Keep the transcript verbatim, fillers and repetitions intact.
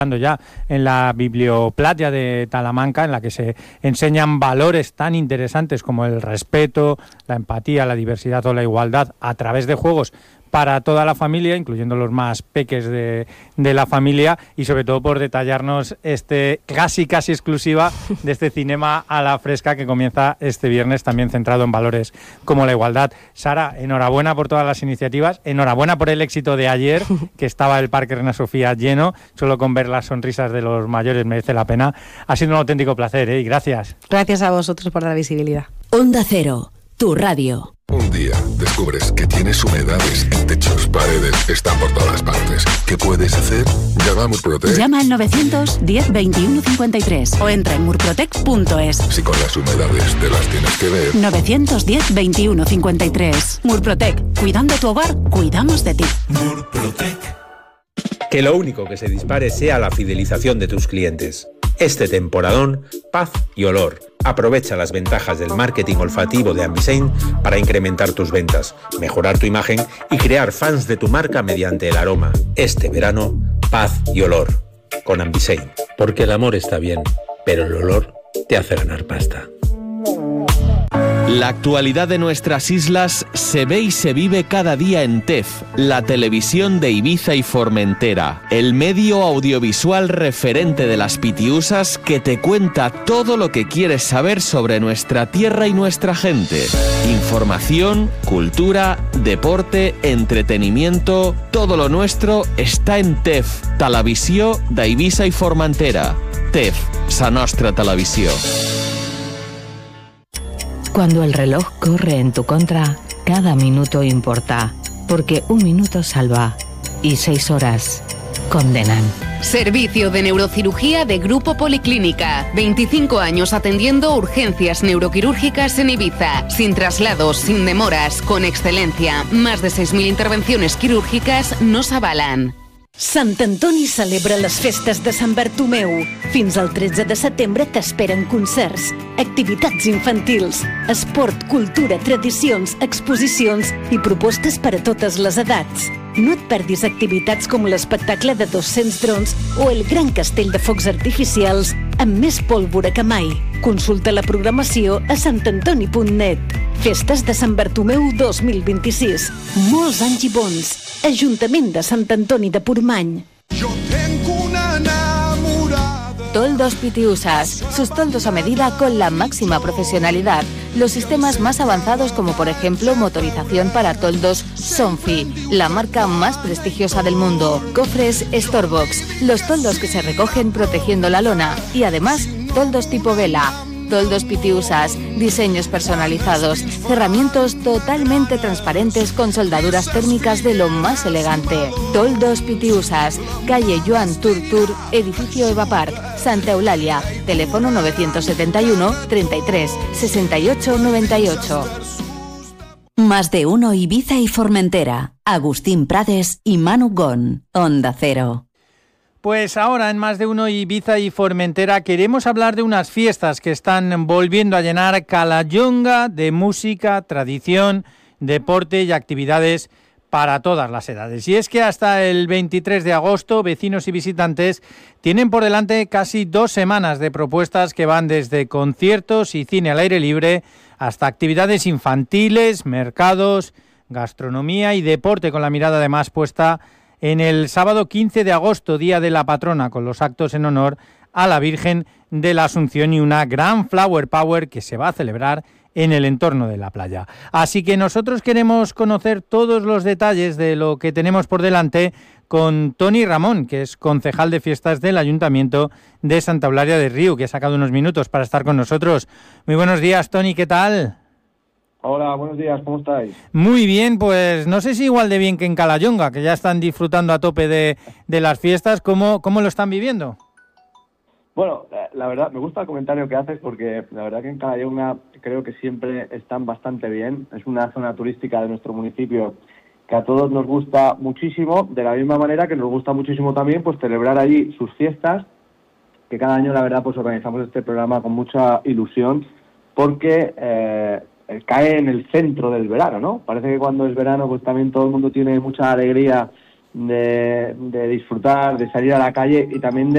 ya en la Biblioplatia de Talamanca, en la que se enseñan valores tan interesantes como el respeto, la empatía, la diversidad o la igualdad a través de juegos para toda la familia, incluyendo los más peques de, de la familia, y sobre todo por detallarnos este casi casi exclusiva de este Cinema a la Fresca que comienza este viernes, también centrado en valores como la igualdad. Sara, enhorabuena por todas las iniciativas, enhorabuena por el éxito de ayer, que estaba el Parque Reina Sofía lleno, solo con ver las sonrisas de los mayores merece la pena. Ha sido un auténtico placer, ¿eh? Y gracias. Gracias a vosotros por la visibilidad. Onda Cero, tu radio. Un día descubres que tienes humedades en techos, paredes, están por todas partes. ¿Qué puedes hacer? Llama a Murprotec. Llama al novecientos diez veintiuno cincuenta y tres o entra en murprotec punto es. Si con las humedades te las tienes que ver. novecientos diez veintiuno cincuenta y tres. Murprotec. Cuidando tu hogar, cuidamos de ti. Murprotec. Que lo único que se dispare sea la fidelización de tus clientes. Este temporadón, paz y olor. Aprovecha las ventajas del marketing olfativo de Ambisein para incrementar tus ventas, mejorar tu imagen y crear fans de tu marca mediante el aroma. Este verano, paz y olor. Con Ambisein. Porque el amor está bien, pero el olor te hace ganar pasta. La actualidad de nuestras islas se ve y se vive cada día en T E F, la televisión de Ibiza y Formentera, el medio audiovisual referente de las Pitiusas que te cuenta todo lo que quieres saber sobre nuestra tierra y nuestra gente. Información, cultura, deporte, entretenimiento, todo lo nuestro está en T E F, Televisió d'Eivissa i Formentera. T E F, sa nostra televisió. Cuando el reloj corre en tu contra, cada minuto importa, porque un minuto salva y seis horas condenan. Servicio de neurocirugía de Grupo Policlínica. veinticinco años atendiendo urgencias neuroquirúrgicas en Ibiza. Sin traslados, sin demoras, con excelencia. Más de seis mil intervenciones quirúrgicas nos avalan. Sant Antoni celebra les festes de Sant Bartomeu. Fins al tretze de setembre t'esperen concerts, activitats infantils, esport, cultura, tradicions, exposicions i propostes per a totes les edats. No et perdis activitats com l'espectacle de dos-cents drons o el gran castell de focs artificials amb més pólvora que mai. Consulta la programació a sant antoni punt net. Festes de Sant Bartomeu dos mil vint-i-sis. Molts anys i bons. Ajuntament de Sant Antoni de Portmany. Yo tengo una enamorada. Toldos Pitiusas, sus toldos a medida con la máxima profesionalidad. Los sistemas más avanzados como por ejemplo motorización para toldos Sonfi, la marca más prestigiosa del mundo. Cofres Storebox, los toldos que se recogen protegiendo la lona. Y además, toldos tipo vela. Toldos Pitiusas, diseños personalizados, cerramientos totalmente transparentes con soldaduras térmicas de lo más elegante. Toldos Pitiusas, calle Joan Turtur, edificio Eva Park, Santa Eulalia, teléfono novecientos setenta y uno, treinta y tres, sesenta y ocho, noventa y ocho. Más de uno Ibiza y Formentera, Agustín Prades y Manu Gon, Onda Cero. Pues ahora en Más de uno Ibiza y Formentera queremos hablar de unas fiestas que están volviendo a llenar Calahonga de música, tradición, deporte y actividades para todas las edades. Y es que hasta el veintitrés de agosto, vecinos y visitantes tienen por delante casi dos semanas de propuestas que van desde conciertos y cine al aire libre hasta actividades infantiles, mercados, gastronomía y deporte, con la mirada además puesta en el sábado quince de agosto, Día de la Patrona, con los actos en honor a la Virgen de la Asunción y una gran Flower Power que se va a celebrar en el entorno de la playa. Así que nosotros queremos conocer todos los detalles de lo que tenemos por delante con Toni Ramón, que es concejal de fiestas del Ayuntamiento de Santa Eulalia de Riu, que ha sacado unos minutos para estar con nosotros. Muy buenos días, Toni, ¿qué tal? Hola, buenos días, ¿cómo estáis? Muy bien, pues no sé si igual de bien que en Calahonga, que ya están disfrutando a tope de, de las fiestas. ¿Cómo, cómo lo están viviendo? Bueno, la verdad, me gusta el comentario que haces porque la verdad que en Calahonga creo que siempre están bastante bien. Es una zona turística de nuestro municipio que a todos nos gusta muchísimo, de la misma manera que nos gusta muchísimo también pues celebrar allí sus fiestas, que cada año la verdad pues organizamos este programa con mucha ilusión porque eh, cae en el centro del verano, ¿no? Parece que cuando es verano pues también todo el mundo tiene mucha alegría de, de disfrutar, de salir a la calle y también de